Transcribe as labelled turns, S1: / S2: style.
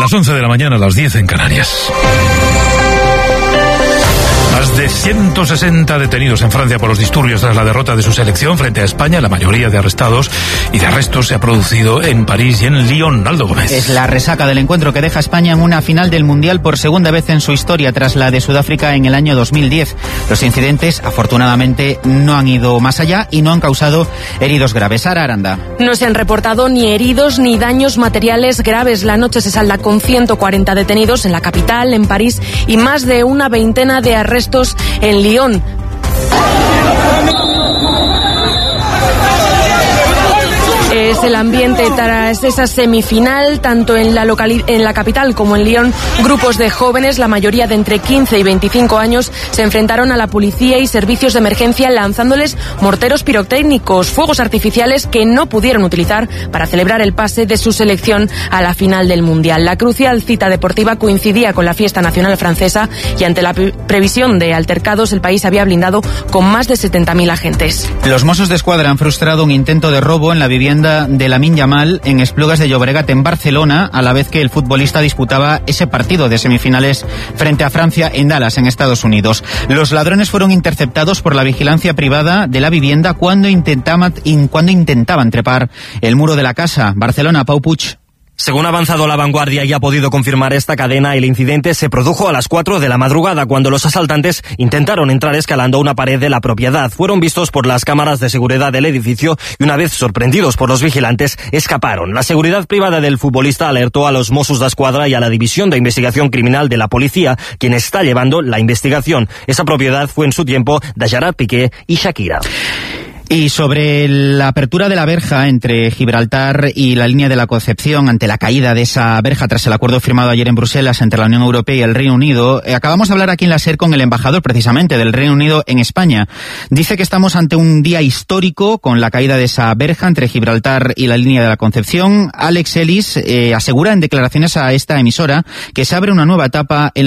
S1: Las 11 de la mañana, las 10 en Canarias. Más de 160 detenidos en Francia por los disturbios tras la derrota de su selección frente a España. La mayoría de arrestados y de arrestos se ha producido en París y en Lyon. Aldo Gómez.
S2: Es la resaca del encuentro que deja a España en una final del Mundial por segunda vez en su historia tras la de Sudáfrica en el año 2010. Los incidentes, afortunadamente, no han ido más allá y no han causado heridos graves. Sara Aranda.
S3: No se han reportado ni heridos ni daños materiales graves. La noche se salda con 140 detenidos en la capital, en París, y más de una veintena de arrestos en Lyon. Es el ambiente tras esa semifinal, tanto en la capital como en Lyon. Grupos de jóvenes, la mayoría de entre 15 y 25 años, se enfrentaron a la policía y servicios de emergencia lanzándoles morteros pirotécnicos, fuegos artificiales que no pudieron utilizar para celebrar el pase de su selección a la final del Mundial. La crucial cita deportiva coincidía con la fiesta nacional francesa y ante la previsión de altercados el país había blindado con más de 70.000 agentes.
S2: Los Mossos d'Esquadra han frustrado un intento de robo en la vivienda de Lamine Yamal en Esplugas de Llobregat, en Barcelona, a la vez que el futbolista disputaba ese partido de semifinales frente a Francia en Dallas, en Estados Unidos. Los ladrones fueron interceptados por la vigilancia privada de la vivienda cuando intentaban trepar el muro de la casa. Barcelona, Pau Puig.
S4: Según ha avanzado La Vanguardia y ha podido confirmar esta cadena, el incidente se produjo a las 4 de la madrugada cuando los asaltantes intentaron entrar escalando una pared de la propiedad. Fueron vistos por las cámaras de seguridad del edificio y una vez sorprendidos por los vigilantes, escaparon. La seguridad privada del futbolista alertó a los Mossos d'Esquadra y a la División de Investigación Criminal de la Policía, quien está llevando la investigación. Esa propiedad fue en su tiempo de Gerard Piqué y Shakira.
S2: Y sobre la apertura de la verja entre Gibraltar y la línea de la Concepción ante la caída de esa verja tras el acuerdo firmado ayer en Bruselas entre la Unión Europea y el Reino Unido, acabamos de hablar aquí en la SER con el embajador precisamente del Reino Unido en España. Dice que estamos ante un día histórico con la caída de esa verja entre Gibraltar y la línea de la Concepción. Alex Ellis asegura en declaraciones a esta emisora que se abre una nueva etapa en